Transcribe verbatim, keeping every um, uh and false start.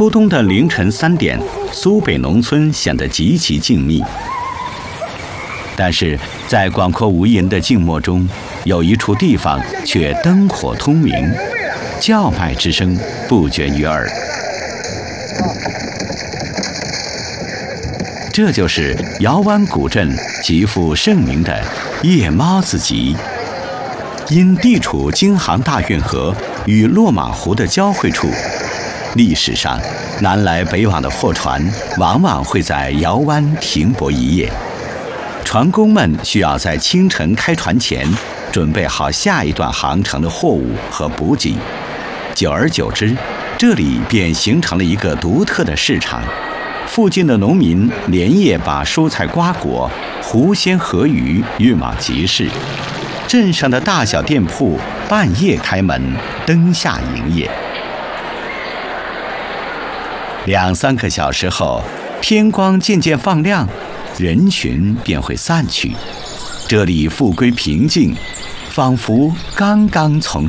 初冬的凌晨三点，苏北农村显得极其静谧。但是在广阔无垠的静默中，有一处地方却灯火通明，叫卖之声不绝于耳。这就是姚湾古镇极负盛名的夜猫子集。因地处京杭大运河与落马湖的交汇处，历史上南来北往的货船往往会在姚湾停泊一夜。船工们需要在清晨开船前准备好下一段航程的货物和补给，久而久之，这里便形成了一个独特的市场。附近的农民连夜把蔬菜瓜果、湖鲜河鱼运往集市，镇上的大小店铺半夜开门，灯下营业。两三个小时后，天光渐渐放亮，人群便会散去，这里复归平静，仿佛刚刚从